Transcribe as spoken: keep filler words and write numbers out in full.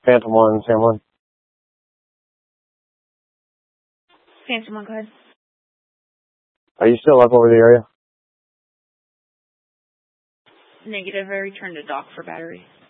Phantom one, Sam one. Phantom one, go ahead. Are you still up over the area? Negative, I returned to dock for battery.